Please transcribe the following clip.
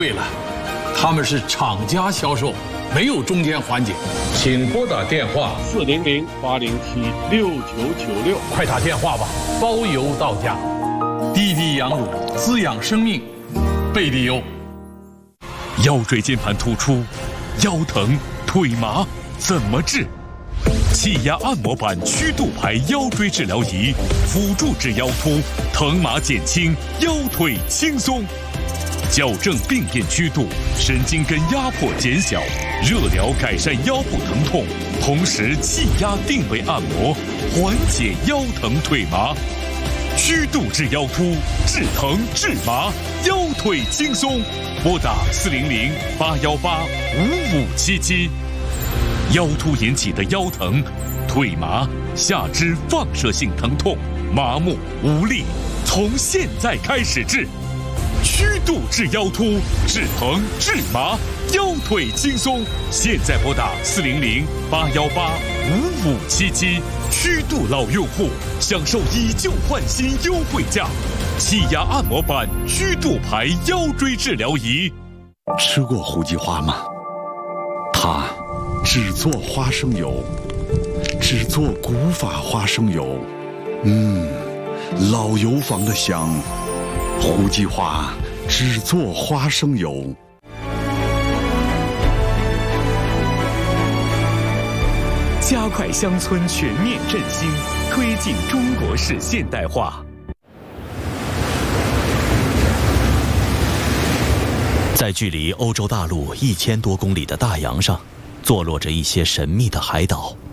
对了，他们是厂家销售，没有中间环节。请拨打电话 400-807-6996， 快打电话吧，包邮到家。滴滴羊乳滋养生命，贝利优。 腰椎间盘突出、腰疼、腿麻怎么治？气压按摩板曲度牌腰椎治疗仪，辅助治腰突，疼麻减轻，腰腿轻松。矫正病变曲度，神经根压迫减小，热疗改善腰部疼痛，同时气压定位按摩，缓解腰疼腿麻。曲度治腰突，治疼治麻，腰腿轻松。拨打400-818-5577。腰突引起的腰疼、腿麻、下肢放射性疼痛、麻木、无力，从现在开始治。曲度治腰突，治疼治麻，腰腿轻松。现在拨打400-818-5577。曲度老用户享受以旧换新优惠价，气压按摩板曲度牌腰椎治疗仪。 吃过胡记花吗？它只做花生油，只做古法花生油，老油坊的香。胡记花只做花生油。 加快乡村全面振兴，推进中国式现代化。 在距离欧洲大陆1000多公里的大洋上，坐落着一些神秘的海岛。